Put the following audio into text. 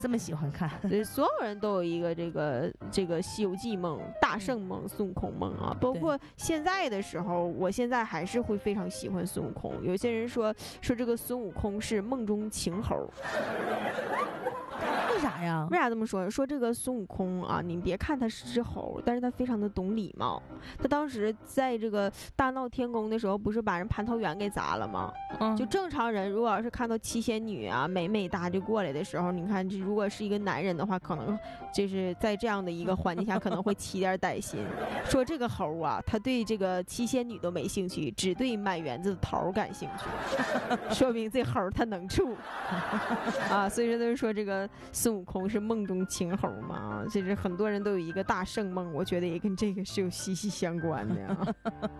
这么喜欢看。 对，所有人都有一个这个西游记梦、大圣梦、孙悟空梦啊。包括现在的时候，我现在还是会非常喜欢孙悟空。有些人说这个孙悟空是梦中情猴。 为啥呀？ 为啥这么说？说这个孙悟空啊，你别看他是只猴，但是他非常的懂礼貌。他当时在这个大闹天宫的时候，不是把人蟠桃园给砸了吗？就正常人如果要是看到七仙女啊美美哒就过来的时候，你看这如果是一个男人的话，可能就是在这样的一个环境下可能会起点歹心。说这个猴啊，他对这个七仙女都没兴趣，只对满园子的桃感兴趣，说明这猴他能处啊。所以说都是说这个孙悟空是梦中情猴嘛，这是很多人都有一个大圣梦，我觉得也跟这个是有息息相关的啊。